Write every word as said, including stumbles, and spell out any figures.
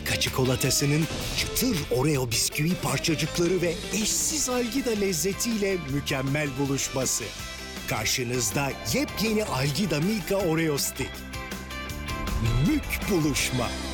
Milka çikolatasının çıtır Oreo bisküvi parçacıkları ve eşsiz Algida lezzetiyle mükemmel buluşması. Karşınızda yepyeni Algida Milka Oreo Stick. Mük buluşma.